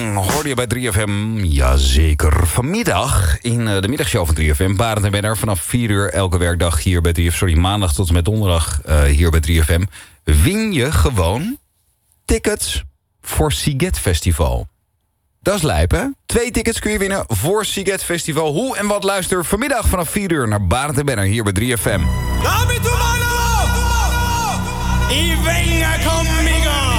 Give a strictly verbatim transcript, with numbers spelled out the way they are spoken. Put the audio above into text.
hoorde je bij drie F M. Jazeker. Vanmiddag in uh, de middagshow van drie F M. Barend en Benner vanaf vier uur elke werkdag hier bij drie F M. Sorry, maandag tot en met donderdag uh, hier bij drie F M. Win je gewoon tickets voor Siget Festival. Dat is lijp, hè? Twee tickets kun je winnen voor Siget Festival. Hoe en wat, luister vanmiddag vanaf vier uur naar Barend en Benner hier bij drie F M. Dame tu mano y venga conmigo.